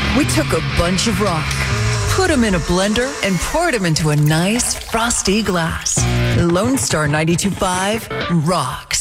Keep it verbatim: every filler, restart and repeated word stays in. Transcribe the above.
We took a bunch of rock, put them in a blender, and poured them into a nice, frosty glass. Lone Star ninety-two point five rocks.